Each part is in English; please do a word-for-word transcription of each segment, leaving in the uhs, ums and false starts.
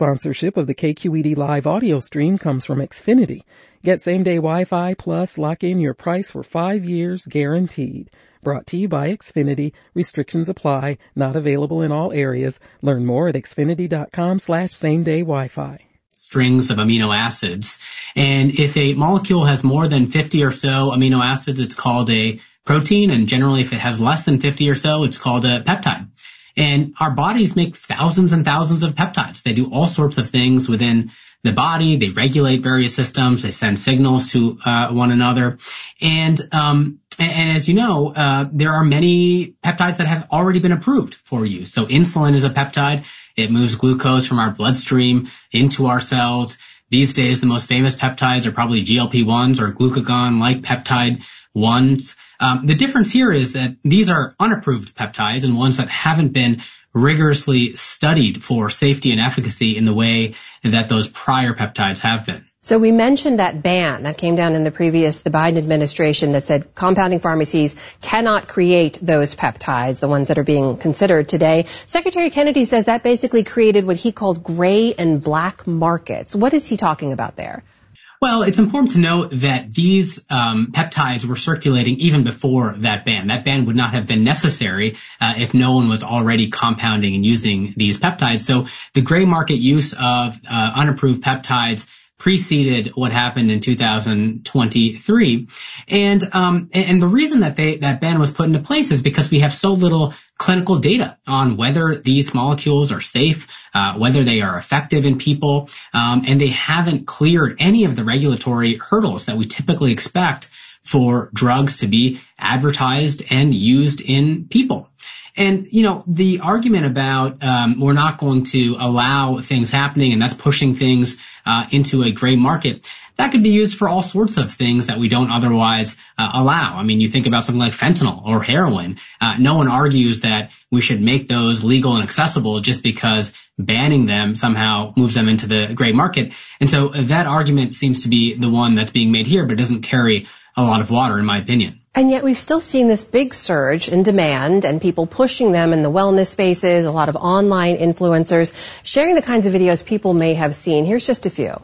Sponsorship of the K Q E D live audio stream comes from Xfinity. Get same-day Wi-Fi plus lock in your price for five years guaranteed. Brought to you by Xfinity. Restrictions apply. Not available in all areas. Learn more at xfinity.com slash same-day Wi-Fi. Strings of amino acids. And if a molecule has more than fifty or so amino acids, it's called a protein. And generally, if it has less than fifty or so, it's called a peptide. And our bodies make thousands and thousands of peptides. They do all sorts of things within the body. They regulate various systems. They send signals to uh, one another. And, um, and, and as you know, uh, there are many peptides that have already been approved for use. So insulin is a peptide. It moves glucose from our bloodstream into our cells. These days, the most famous peptides are probably G L P ones or glucagon-like peptide ones. Um, the difference here is that these are unapproved peptides and ones that haven't been rigorously studied for safety and efficacy in the way that those prior peptides have been. So we mentioned that ban that came down in the previous, the Biden administration, that said compounding pharmacies cannot create those peptides, the ones that are being considered today. Secretary Kennedy says that basically created what he called gray and black markets. What is he talking about there? Well, it's important to note that these um, peptides were circulating even before that ban. That ban would not have been necessary uh, if no one was already compounding and using these peptides. So the gray market use of uh, unapproved peptides preceded what happened in two thousand twenty-three. And um, and the reason that they that ban was put into place is because we have so little clinical data on whether these molecules are safe, uh, whether they are effective in people, um, and they haven't cleared any of the regulatory hurdles that we typically expect for drugs to be advertised and used in people. And, you know, the argument about um, we're not going to allow things happening and that's pushing things uh, into a gray market, that could be used for all sorts of things that we don't otherwise uh, allow. I mean, you think about something like fentanyl or heroin. Uh, no one argues that we should make those legal and accessible just because banning them somehow moves them into the gray market. And so that argument seems to be the one that's being made here, but doesn't carry a lot of water, in my opinion. And yet we've still seen this big surge in demand and people pushing them in the wellness spaces, a lot of online influencers sharing the kinds of videos people may have seen. Here's just a few.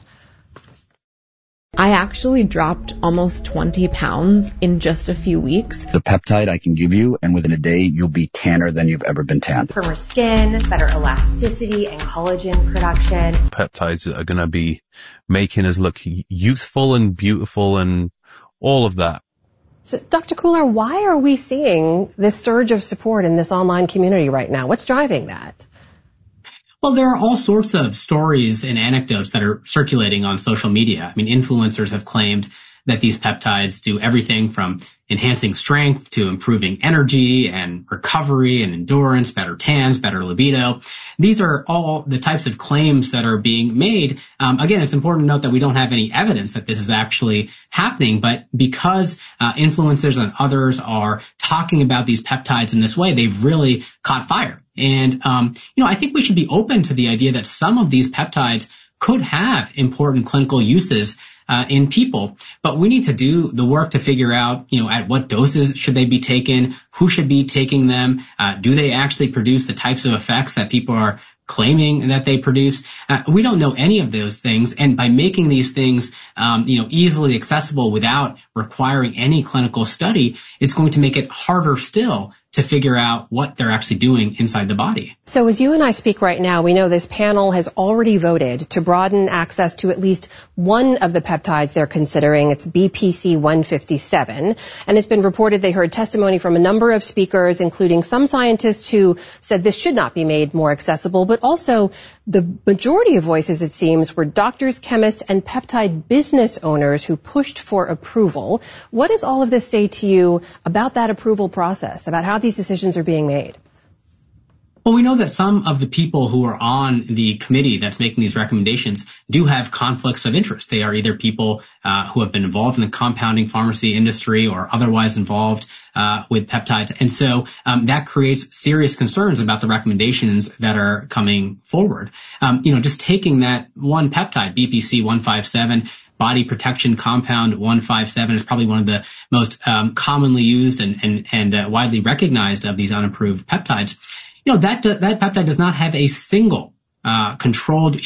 I actually dropped almost twenty pounds in just a few weeks. The peptide I can give you, and within a day, you'll be tanner than you've ever been tanned. Firmer skin, better elasticity and collagen production. Peptides are going to be making us look youthful and beautiful and all of that. So, Doctor Cooler, why are we seeing this surge of support in this online community right now? What's driving that? Well, there are all sorts of stories and anecdotes that are circulating on social media. I mean, influencers have claimed that these peptides do everything from enhancing strength to improving energy and recovery and endurance, better tans, better libido. These are all the types of claims that are being made. Um, again, it's important to note that we don't have any evidence that this is actually happening, but because uh, influencers and others are talking about these peptides in this way, they've really caught fire. And, um, you know, I think we should be open to the idea that some of these peptides could have important clinical uses uh, in people, but we need to do the work to figure out, you know, at what doses should they be taken, who should be taking them, uh, do they actually produce the types of effects that people are claiming that they produce. Uh, we don't know any of those things, and by making these things, um, you know, easily accessible without requiring any clinical study, it's going to make it harder still to figure out what they're actually doing inside the body. So as you and I speak right now, we know this panel has already voted to broaden access to at least one of the peptides they're considering. It's B P C one fifty-seven. And it's been reported they heard testimony from a number of speakers, including some scientists who said this should not be made more accessible, but also the majority of voices, it seems, were doctors, chemists, and peptide business owners who pushed for approval. What does all of this say to you about that approval process, about how these decisions are being made? Well, we know that some of the people who are on the committee that's making these recommendations do have conflicts of interest. They are either people uh, who have been involved in the compounding pharmacy industry or otherwise involved uh, with peptides. And so um, that creates serious concerns about the recommendations that are coming forward. Um, you know, just taking that one peptide, B P C one fifty-seven, body protection compound one fifty-seven, is probably one of the most um, commonly used and, and, and uh, widely recognized of these unapproved peptides. You know, that, that peptide does not have a single uh, controlled